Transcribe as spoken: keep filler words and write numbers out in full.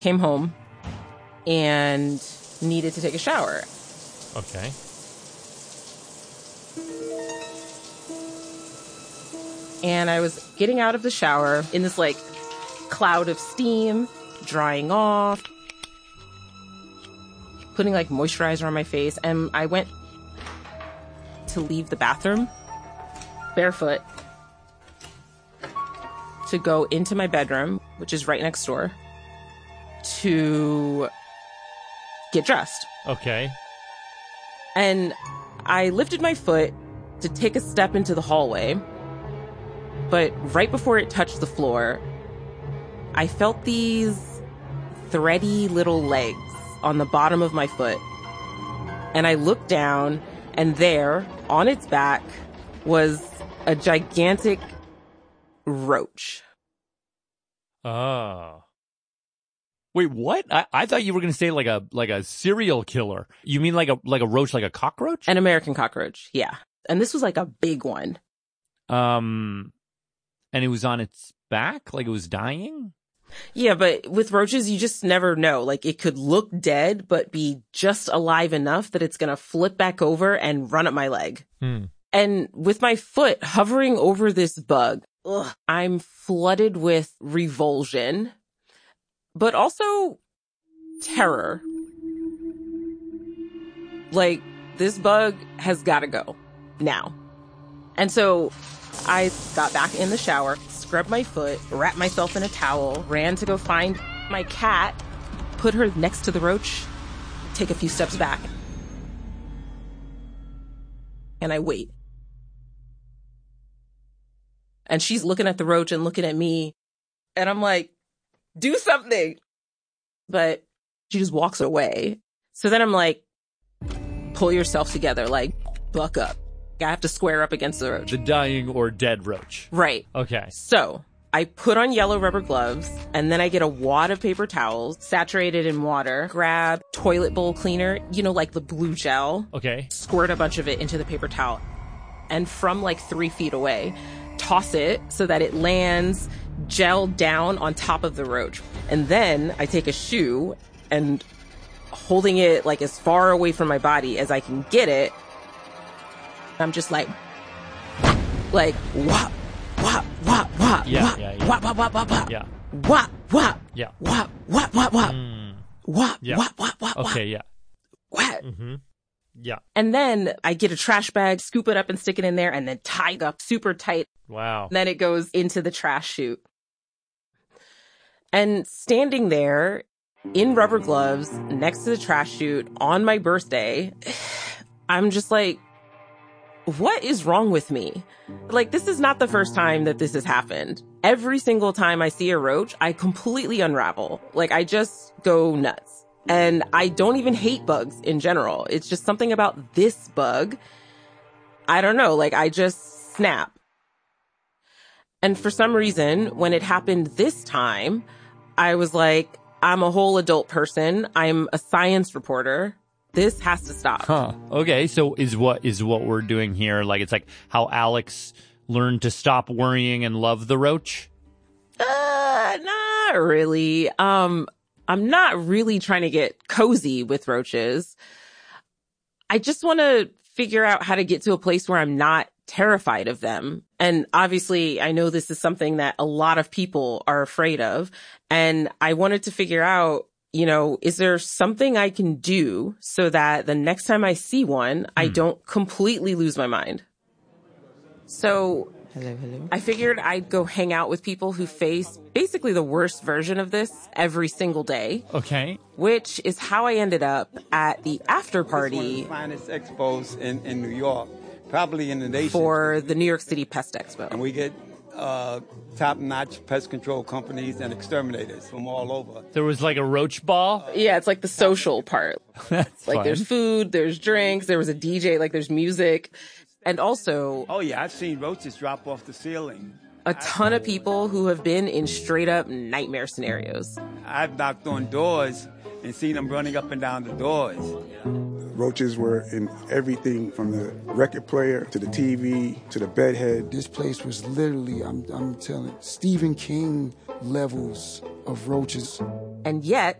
came home and needed to take a shower. Okay. And I was getting out of the shower in this, like, cloud of steam, drying off, putting, like, moisturizer on my face. And I went to leave the bathroom barefoot to go into my bedroom, which is right next door, to get dressed. Okay. And I lifted my foot to take a step into the hallway. But right before it touched the floor, I felt these thready little legs on the bottom of my foot. And I looked down, and there, on its back, was a gigantic roach. Oh. Wait, what? I, I thought you were going to say like a like a serial killer. You mean like a like a roach, like a cockroach? An American cockroach, yeah. And this was like a big one. Um... And it was on its back? Like it was dying? Yeah, but with roaches, you just never know. Like, it could look dead, but be just alive enough that it's going to flip back over and run up my leg. Hmm. And with my foot hovering over this bug, ugh, I'm flooded with revulsion, but also terror. Like, this bug has got to go now. And so I got back in the shower, scrubbed my foot, wrapped myself in a towel, ran to go find my cat, put her next to the roach, take a few steps back, and I wait. And she's looking at the roach and looking at me, and I'm like, do something. But she just walks away. So then I'm like, pull yourself together, like, buck up. I have to square up against the roach. The dying or dead roach. Right. Okay. So I put on yellow rubber gloves, and then I get a wad of paper towels saturated in water, grab toilet bowl cleaner, you know, like the blue gel. Okay. Squirt a bunch of it into the paper towel. And from like three feet away, toss it so that it lands gel down on top of the roach. And then I take a shoe and holding it like as far away from my body as I can get it, I'm just like, like, whop, whop, whop, whop, Yeah, whop, yeah, yeah. whop, whop, whop, whop, whop, Yeah. whop, whop, Yeah. whop, whop, whop, whop, Mm. whop, Yeah. whop, whop, whop, whop, Okay, yeah. whap. Mm-hmm. Yeah. And then I get a trash bag, scoop it up and stick it in there, and then tie it up super tight. Wow. Then it goes into the trash chute. And standing there in rubber gloves next to the trash chute on my birthday, I'm just like, what is wrong with me? Like, this is not the first time that this has happened. Every single time I see a roach, I completely unravel. Like, I just go nuts. And I don't even hate bugs in general. It's just something about this bug. I don't know, like, I just snap. And for some reason, when it happened this time, I was like, I'm a whole adult person. I'm a science reporter. This has to stop. Huh. Okay, so is what is what we're doing here like it's like how Alex learned to stop worrying and love the roach? Uh, not really. Um, I'm not really trying to get cozy with roaches. I just want to figure out how to get to a place where I'm not terrified of them. And obviously, I know this is something that a lot of people are afraid of. And I wanted to figure out, you know, is there something I can do so that the next time I see one, I don't completely lose my mind? So Hello, hello. I figured I'd go hang out with people who face basically the worst version of this every single day, Okay. which is how I ended up at the after party It's one of the finest expos in, in New York, probably in the nation. for the New York City Pest And Expo. we get uh, top-notch pest control companies and exterminators from all over. There was like a roach ball. Yeah, it's like the social part. That's Like fun. there's food, there's drinks, there was a D J, like there's music. And also Oh, yeah, I've seen roaches drop off the ceiling. a ton of people who have been in straight up nightmare scenarios. I've knocked on doors and seen them running up and down the doors. Roaches were in everything from the record player to the T V to the bedhead. This place was literally, I'm, I'm telling, Stephen King levels of roaches. And yet,